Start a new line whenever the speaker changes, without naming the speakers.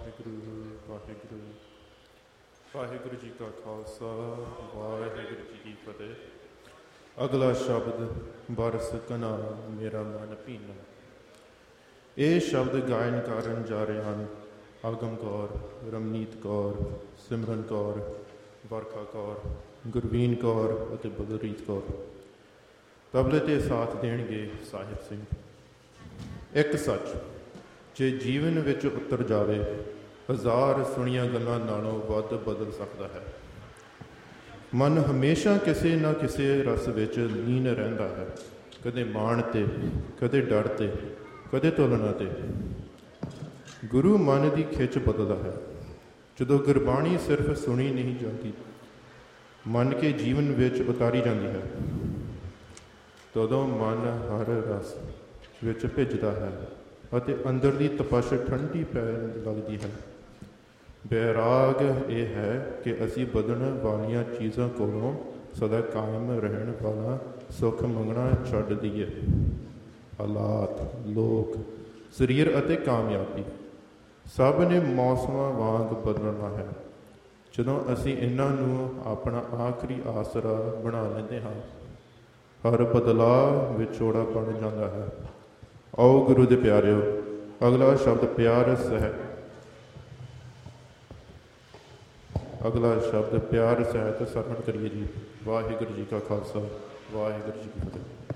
ਵਾਹਿਗੁਰੂ ਵਾਹਿਗੁਰੂ ਵਾਹਿਗੁਰੂ ਜੀ ਕਾ ਖਾਲਸਾ ਵਾਹਿਗੁਰੂ ਜੀ ਕੀ ਫਤਿਹ। ਅਗਲਾ ਸ਼ਬਦ ਬਰਸ ਕਨਾ ਮੇਰਾ ਮਨ ਭੀਨਾ। ਇਹ ਸ਼ਬਦ ਗਾਇਨ ਕਰਨ ਜਾ ਰਹੇ ਹਨ ਆਗਮ ਕੌਰ, ਰਮਨੀਤ ਕੌਰ, ਸਿਮਰਨ ਕੌਰ, ਵਰਖਾ ਕੌਰ, ਗੁਰਵੀਨ ਕੌਰ ਅਤੇ ਬਲਰੀਤ ਕੌਰ। ਤਬਲੇ 'ਤੇ ਸਾਥ ਦੇਣਗੇ ਸਾਹਿਬ ਸਿੰਘ। ਇੱਕ ਸੱਚ ਜੇ ਜੀਵਨ ਵਿੱਚ ਉਤਰ ਜਾਵੇ, ਹਜ਼ਾਰ ਸੁਣੀਆਂ ਗੱਲਾਂ ਨਾਲੋਂ ਵੱਧ ਬਦਲ ਸਕਦਾ ਹੈ। ਮਨ ਹਮੇਸ਼ਾ ਕਿਸੇ ਨਾ ਕਿਸੇ ਰਸ ਵਿੱਚ ਲੀਨ ਰਹਿੰਦਾ ਹੈ, ਕਦੇ ਮਾਣ 'ਤੇ, ਕਦੇ ਡਰ 'ਤੇ, ਕਦੇ ਤੁਲਨਾ 'ਤੇ। ਗੁਰੂ ਮਨ ਦੀ ਖਿੱਚ ਬਦਲਦਾ ਹੈ। ਜਦੋਂ ਗੁਰਬਾਣੀ ਸਿਰਫ ਸੁਣੀ ਨਹੀਂ ਜਾਂਦੀ, ਮੰਨ ਕੇ ਜੀਵਨ ਵਿੱਚ ਉਤਾਰੀ ਜਾਂਦੀ ਹੈ, ਤਦੋਂ ਮਨ ਹਰ ਰਸ ਵਿੱਚ ਭਿੱਜਦਾ ਹੈ ਅਤੇ ਅੰਦਰ ਦੀ ਤਪਸ਼ ਠੰਡੀ ਪੈਣ ਲੱਗਦੀ ਹੈ। ਬੈਰਾਗ ਇਹ ਹੈ ਕਿ ਅਸੀਂ ਬਦਲਣ ਵਾਲੀਆਂ ਚੀਜ਼ਾਂ ਕੋਲੋਂ ਸਦਾ ਕਾਇਮ ਰਹਿਣ ਵਾਲਾ ਸੁੱਖ ਮੰਗਣਾ ਛੱਡ ਦਈਏ। ਹਾਲਾਤ, ਲੋਕ, ਸਰੀਰ ਅਤੇ ਕਾਮਯਾਬੀ ਸਭ ਨੇ ਮੌਸਮਾਂ ਵਾਂਗ ਬਦਲਣਾ ਹੈ। ਜਦੋਂ ਅਸੀਂ ਇਹਨਾਂ ਨੂੰ ਆਪਣਾ ਆਖਰੀ ਆਸਰਾ ਬਣਾ ਲੈਂਦੇ ਹਾਂ, ਹਰ ਬਦਲਾਅ ਵਿਛੋੜਾ ਬਣ ਜਾਂਦਾ ਹੈ। ਆਓ ਗੁਰੂ ਦੇ ਪਿਆਰਿਓ, ਅਗਲਾ ਸ਼ਬਦ ਪਿਆਰ ਸਹਿਤ ਸਰਵਣ ਕਰੀਏ ਜੀ। ਵਾਹਿਗੁਰੂ ਜੀ ਕਾ ਖਾਲਸਾ, ਵਾਹਿਗੁਰੂ ਜੀ ਕੀ ਫਤਿਹ।